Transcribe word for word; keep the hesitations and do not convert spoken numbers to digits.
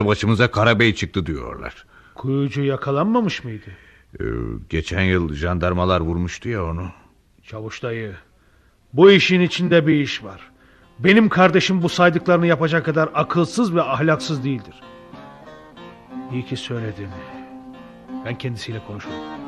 başımıza Karabey çıktı diyorlar. Kuyucu yakalanmamış mıydı? Ee, geçen yıl jandarmalar vurmuştu ya onu. Çavuş dayı, bu işin içinde bir iş var. Benim kardeşim bu saydıklarını yapacak kadar akılsız ve ahlaksız değildir. İyi ki söyledin. Ben kendisiyle konuşurum.